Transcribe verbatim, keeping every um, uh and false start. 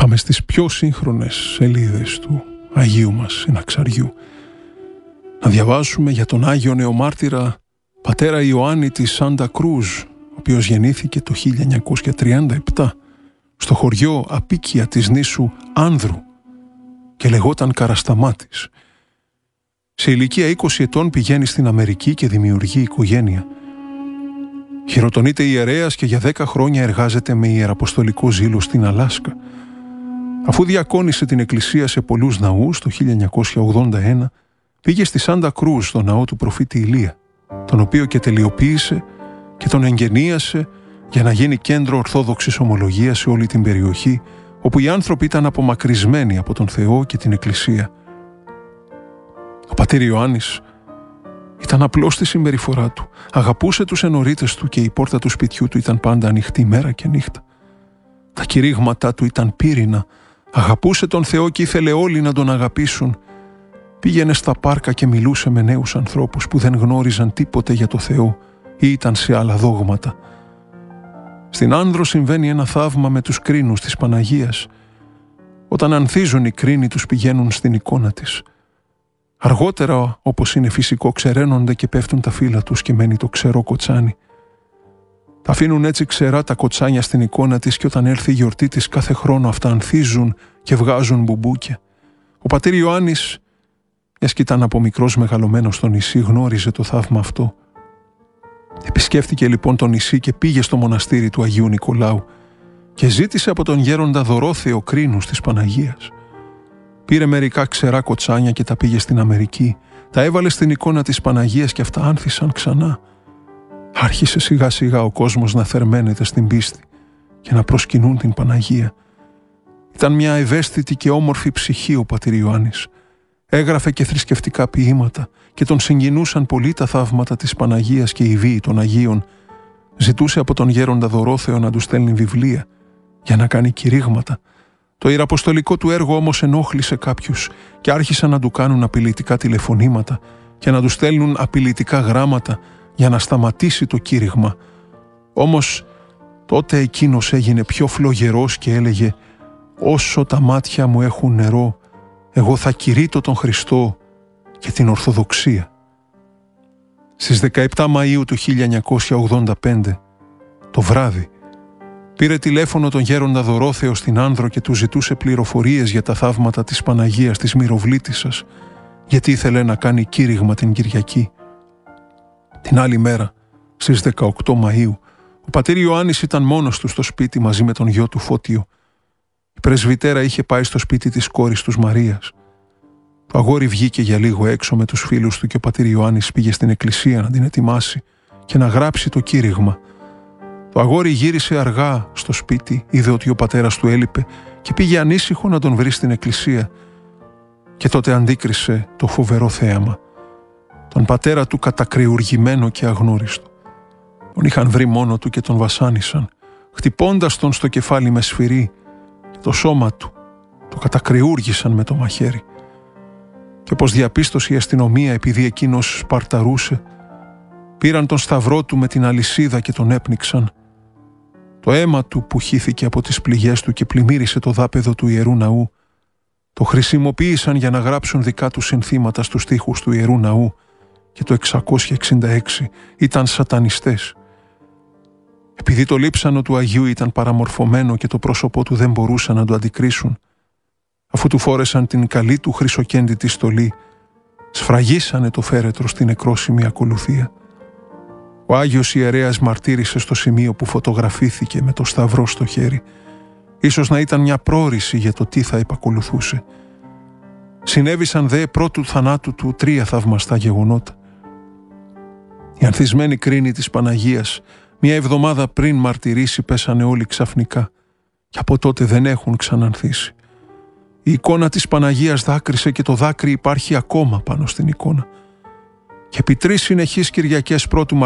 Πάμε στις πιο σύγχρονες σελίδες του Αγίου μας Συναξαριού να διαβάσουμε για τον Άγιο Νεομάρτυρα πατέρα Ιωάννη της Σάντα Κρούζ, ο οποίος γεννήθηκε το χίλια εννιακόσια τριάντα επτά στο χωριό Απίκια της νήσου Άνδρου και λεγόταν Καρασταμάτης. Σε ηλικία είκοσι ετών πηγαίνει στην Αμερική και δημιουργεί οικογένεια. Χειροτονείται ιερέας και για δέκα χρόνια εργάζεται με ιεραποστολικό ζήλο στην Αλάσκα. Αφού διακόνησε την εκκλησία σε πολλούς ναούς το χίλια εννιακόσια ογδόντα ένα, πήγε στη Σάντα Κρούζ, στο ναό του προφήτη Ηλία, τον οποίο και τελειοποίησε και τον εγγενίασε για να γίνει κέντρο ορθόδοξης ομολογίας σε όλη την περιοχή, όπου οι άνθρωποι ήταν απομακρυσμένοι από τον Θεό και την Εκκλησία. Ο πατήρ Ιωάννης ήταν απλός στη συμπεριφορά του, αγαπούσε τους ενορίτες του και η πόρτα του σπιτιού του ήταν πάντα ανοιχτή μέρα και νύχτα. Τα κηρύγματά του ήταν πύρινα, αγαπούσε τον Θεό και ήθελε όλοι να τον αγαπήσουν. Πήγαινε στα πάρκα και μιλούσε με νέους ανθρώπους που δεν γνώριζαν τίποτε για το Θεό ή ήταν σε άλλα δόγματα. Στην Άνδρο συμβαίνει ένα θαύμα με τους κρίνους της Παναγίας. Όταν ανθίζουν οι κρίνοι τους πηγαίνουν στην εικόνα της. Αργότερα, όπως είναι φυσικό, ξεραίνονται και πέφτουν τα φύλλα τους και μένει το ξερό κοτσάνι. Τα αφήνουν έτσι ξερά τα κοτσάνια στην εικόνα της και όταν έρθει η γιορτή της κάθε χρόνο αυτά ανθίζουν και βγάζουν μπουμπούκια. Ο πατήρ Ιωάννης, μιας κι ήταν από μικρός μεγαλωμένος στο νησί, γνώριζε το θαύμα αυτό. Επισκέφτηκε λοιπόν το νησί και πήγε στο μοναστήρι του Αγίου Νικολάου και ζήτησε από τον γέροντα Δωρόθεο κρίνους της Παναγίας. Πήρε μερικά ξερά κοτσάνια και τα πήγε στην Αμερική, τα έβαλε στην εικόνα της Παναγίας και αυτά άνθησαν ξανά. Άρχισε σιγά σιγά ο κόσμος να θερμαίνεται στην πίστη και να προσκυνούν την Παναγία. Ήταν μια ευαίσθητη και όμορφη ψυχή ο πατήρ Ιωάννης. Έγραφε και θρησκευτικά ποίηματα και τον συγκινούσαν πολύ τα θαύματα της Παναγίας και οι βίοι των Αγίων. Ζητούσε από τον γέροντα Δωρόθεο να του στέλνει βιβλία για να κάνει κηρύγματα. Το ιεραποστολικό του έργο όμως ενόχλησε κάποιους και άρχισαν να του κάνουν απειλητικά τηλεφωνήματα και να του στέλνουν απειλητικά γράμματα για να σταματήσει το κήρυγμα. Όμως τότε εκείνος έγινε πιο φλογερός και έλεγε «Όσο τα μάτια μου έχουν νερό, εγώ θα κηρύττω τον Χριστό και την Ορθοδοξία». Στις δεκαεπτά Μαΐου του χίλια εννιακόσια ογδόντα πέντε, το βράδυ, πήρε τηλέφωνο τον γέροντα Δωρόθεο στην Άνδρο και του ζητούσε πληροφορίες για τα θαύματα της Παναγίας της Μυροβλήτισσας, γιατί ήθελε να κάνει κήρυγμα την Κυριακή. Την άλλη μέρα, στις δεκαοκτώ Μαΐου, ο πατήρ Ιωάννης ήταν μόνος του στο σπίτι μαζί με τον γιο του Φώτιο. Η πρεσβυτέρα είχε πάει στο σπίτι της κόρης τους Μαρίας. Το αγόρι βγήκε για λίγο έξω με τους φίλους του και ο πατήρ Ιωάννης πήγε στην εκκλησία να την ετοιμάσει και να γράψει το κήρυγμα. Το αγόρι γύρισε αργά στο σπίτι, είδε ότι ο πατέρας του έλειπε και πήγε ανήσυχο να τον βρει στην εκκλησία. Και τότε αντίκρισε το φοβερό θέαμα. Τον πατέρα του κατακριουργημένο και αγνώριστο. Τον είχαν βρει μόνο του και τον βασάνισαν, χτυπώντας τον στο κεφάλι με σφυρί και το σώμα του το κατακριούργησαν με το μαχαίρι. Και όπως διαπίστωσε η αστυνομία, επειδή εκείνος σπαρταρούσε, πήραν τον σταυρό του με την αλυσίδα και τον έπνιξαν. Το αίμα του που χύθηκε από τις πληγές του και πλημμύρισε το δάπεδο του Ιερού Ναού, το χρησιμοποίησαν για να γράψουν δικά του συνθήματα στους στίχους του Ιερού Ναού και το εξακόσια εξήντα έξι ήταν σατανιστές. Επειδή το λείψανο του Αγίου ήταν παραμορφωμένο και το πρόσωπό του δεν μπορούσαν να το αντικρίσουν, αφού του φόρεσαν την καλή του χρυσοκέντητη στολή, σφραγίσανε το φέρετρο στην νεκρόσιμη ακολουθία. Ο Άγιος Ιερέας μαρτύρησε στο σημείο που φωτογραφήθηκε με το σταυρό στο χέρι. Ίσως να ήταν μια πρόοριση για το τι θα επακολουθούσε. Συνέβησαν δε πρώτου θανάτου του τρία θαυμαστά γεγονότα. Οι ανθισμένοι κρίνοι της Παναγίας μια εβδομάδα πριν μαρτυρήσει πέσανε όλοι ξαφνικά και από τότε δεν έχουν ξανανθίσει. Η εικόνα της Παναγίας δάκρυσε και το δάκρυ υπάρχει ακόμα πάνω στην εικόνα. Και επί τρεις συνεχείς Κυριακές πρώτου